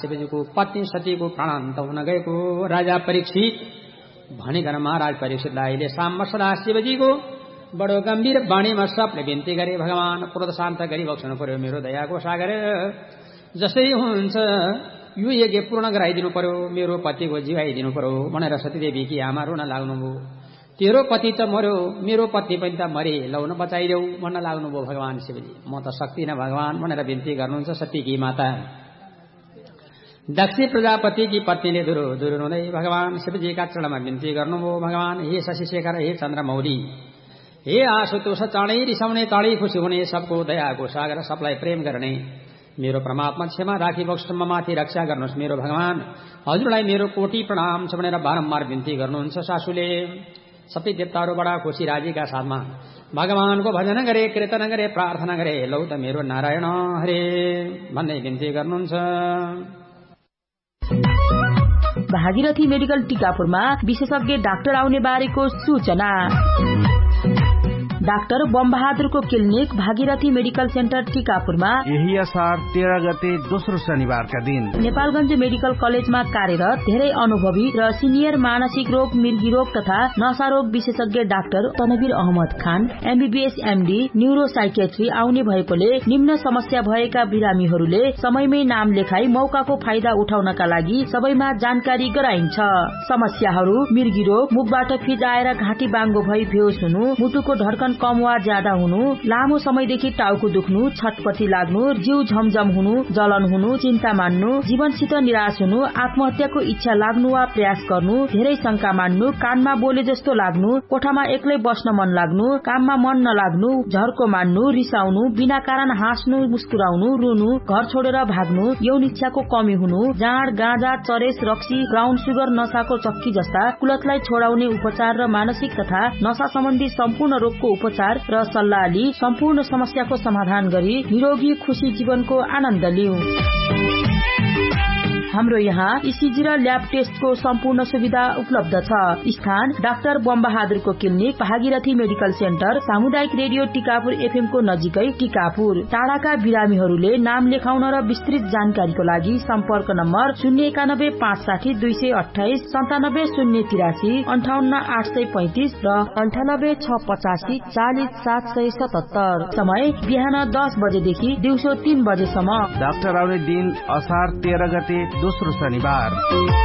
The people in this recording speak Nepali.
शिवजीको पत्नी सतीको प्राणान्त हुन गएको राजा परीक्षित भनिकन महाराज परीक्षितलाई साम्ब सदा शिवजीको बडो गम्भीर वाणीमा सबले बिन्ती गरे, भगवान क्रोध शान्त गरी बक्सनु पर्यो मेरो दयाको सागर, जसै हुन्छ यो यज्ञ पूर्ण गराइदिनु पर्यो, मेरो पतिको जिवाइदिनु पर्यो भनेर सतीदेवीकी आमा रुन लाग्नुभयो। तेरो पति त मर्यो, मेरो पत्नी पनि त मरे, लौन बचाइदेऊ भन्न लाग्नुभयो भगवान शिवजी। म त सक्दिनँ भगवान भनेर बिन्ती गर्नुहुन्छ सतीकी माता। दक्ष प्रजापतिकी पत्नीले दुरुदै भगवान शिवजीका चरणमा बिन्ती गर्नुभयो, भगवान हे शशिशेखर, हे चन्द्रमौली, हे आशुतोष, चाँडै रिसाउने चाँडै खुसी हुने, सबको दयाको सागर, सबलाई प्रेम गर्ने मेरो परमात्मा क्षमा राखी बक्सम्म माथि रक्षा गर्नुहोस् मेरो भगवान, हजुरलाई मेरो कोटि प्रणाम छ भनेर बारम्बार बिन्ती गर्नुहुन्छ सासूले। सबै देवताहरू बडा खुसी राजीका साथमा भगवानको भजन गरे, कीर्तन गरे, प्रार्थना गरे, लौ त मेरो नारायण हरे भन्दै बिन्ती गर्नुहुन्छ। भागीरथी मेडिकल टीकापुरमा विशेषज्ञ डाक्टर आउने बारेको सूचना। Doctor बमबहादुरको clinic Bhagirathi medical centre टीकापुरमा यही असार 13 गते दोस्रो शनिबारका दिन नेपालगञ्ज मेडिकल कलेजमा कार्यरत धेरै अनुभवी र सिनियर मानसिक रोग, मिर्गी रोग तथा नशा रोग विशेषज्ञ डाक्टर तनवीर अहमद खान MBBS MD न्यूरो साइकेट्री आउने भएकोले निम्न समस्या भएका बिरामीहरूले समयमै नाम लेखाई मौकाको फाइदा उठाउनका लागि सबैमा जानकारी गराइन्छ। समस्याहरू मिर्गी रोग, मुखबाट फिज आएर घाँटी बाङ्गो भई बेहोस हुनु, मुटुको धड्कन कम वा ज्यादा हुनु, लामो समयदेखि टाउको दुख्नु, छटपटी लाग्नु, जिउ झमझम हुनु, जलन हुनु, चिन्ता मान्नु, जीवनसित निराश हुनु, आत्महत्याको इच्छा लाग्नु वा प्रयास गर्नु, धेरै शंका मान्नु, कानमा बोले जस्तो लाग्नु, कोठामा एक्लै बस्न मन लाग्नु, काममा मन नलाग्नु, झर्को मान्नु, रिसाउनु, बिना कारण हाँस्नु, मुस्कुराउनु, रुनु, घर छोडेर भाग्नु, यौन इच्छाको कमी हुनु, जाँड, गाँजा, चरेस, रक्सी, ब्राउन सुगर, नशाको चक्की जस्ता कुलतलाई छोडाउने उपचार र मानसिक तथा नशा सम्बन्धी सम्पूर्ण रोगको उपचार र सल्लाह लिई सम्पूर्ण समस्याको समाधान गरी निरोगी खुशी जीवनको आनन्द लिऊ। हाम्रो यहाँ ECG र ल्याब टेस्टको सम्पूर्ण सुविधा उपलब्ध छ। स्थान doctor बमबहादुरको clinic Bhagirathi medical centre, सामुदायिक रेडियो टिकापुर FM को नजिकै टिकापुर। टाढाका बिरामीहरूले नाम लेखाउन र विस्तृत जानकारीको लागि सम्पर्क नम्बर 091 560 228 97 083 58 835 र 98 685 40 777। समय बिहान 10 बजेदेखि दिउँसो 3 बजेसम्म। डाक्टर आउने दिन असार 13 गते दोस्रो शनिबार।